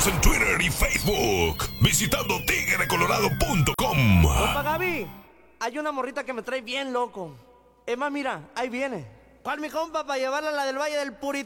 Síguenos en Twitter y Facebook visitando tigrecolorado.com. Compa Gaby, hay una morrita que me trae bien loco. Es más, mira, ahí viene. ¿Cuál, mi compa, para llevarla a la del Valle del Puritano?